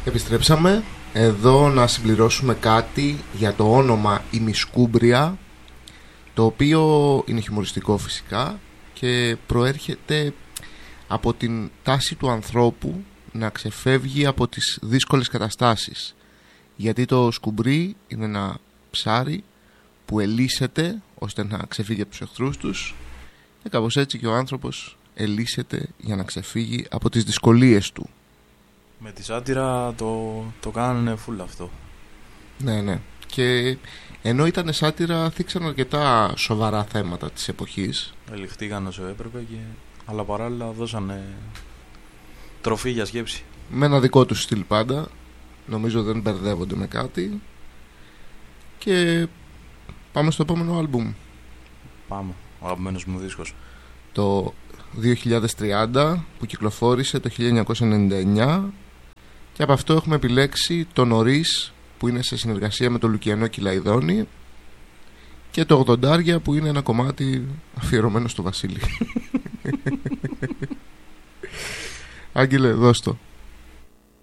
Επιστρέψαμε εδώ να συμπληρώσουμε κάτι για το όνομα ημισκούμπρια, το οποίο είναι χιουμοριστικό φυσικά και προέρχεται από την τάση του ανθρώπου να ξεφεύγει από τις δύσκολες καταστάσεις. Γιατί το σκουμπρί είναι ένα ψάρι που ελύσεται ώστε να ξεφύγει από τους εχθρούς τους, και κάπως έτσι και ο άνθρωπος ελύσεται για να ξεφύγει από τις δυσκολίες του. Με τη σάτυρα το κάνανε full αυτό. Ναι. Και ενώ ήταν σάτυρα, θίξαν αρκετά σοβαρά θέματα της εποχής. Ελιχτήκαν όσο έπρεπε, αλλά παράλληλα δώσανε τροφή για σκέψη. Με ένα δικό του στυλ πάντα. Νομίζω δεν μπερδεύονται με κάτι. Και πάμε στο επόμενο άλμπουμ. Πάμε, ο αγαπημένος μου δίσκος. Το 2030 που κυκλοφόρησε το 1999. Και από αυτό έχουμε επιλέξει το Νωρίς που είναι σε συνεργασία με τον Λουκιανό Κυλαϊδόνη, και το 80 που είναι ένα κομμάτι αφιερωμένο στο Βασίλη. Άγγελε, δώσ' το.